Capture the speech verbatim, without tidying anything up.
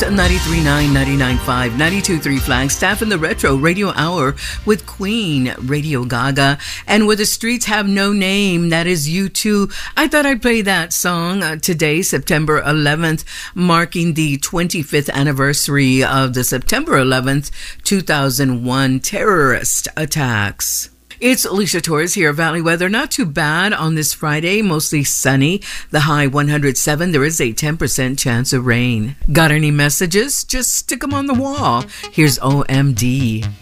ninety-three point nine, ninety-nine point five, ninety-two point three Flagstaff in the Retro Radio Hour with Queen, Radio Gaga, and Where the Streets Have No Name. That is U two. I thought I'd play that song uh, today, September eleventh, marking the twenty-fifth anniversary of the September eleventh, two thousand one terrorist attacks. It's Alicia Torres here. Valley weather, not too bad on this Friday, mostly sunny. The high one hundred seven. There is a ten percent chance of rain. Got any messages? Just stick them on the wall. Here's O M D.